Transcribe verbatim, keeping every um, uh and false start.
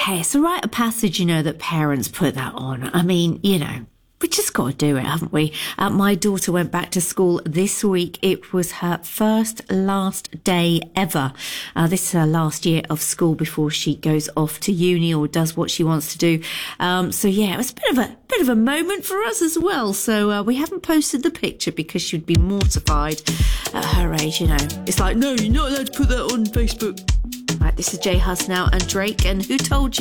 Hey, it's a rite of passage, you know, that parents put that on. I mean, you know, we just got to do it, haven't we? Uh, my daughter went back to school this week. It was her first last day ever. Uh, this is her last year of school before she goes off to uni or does what she wants to do. Um, so yeah, it was a bit of a bit of a moment for us as well. So uh, we haven't posted the picture because she'd be mortified at her age. You know, it's like, no, you're not allowed to put that on Facebook. Right, this is Jay Huss now and Drake. And who told you?